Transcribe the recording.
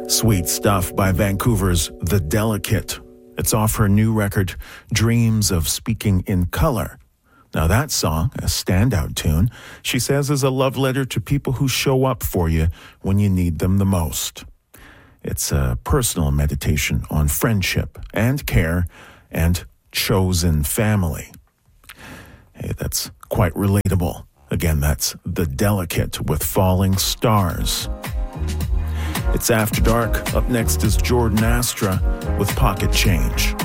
Sweet Stuff by Vancouver's The Delicate. It's off her new record, Dreams of Speaking in Color. Now that song, a standout tune, she says is a love letter to people who show up for you when you need them the most. It's a personal meditation on friendship and care and chosen family. Hey, that's quite relatable. Again, that's The Delicate with Falling Stars. It's After Dark. Up next is Jordan Astra with Pocket Change.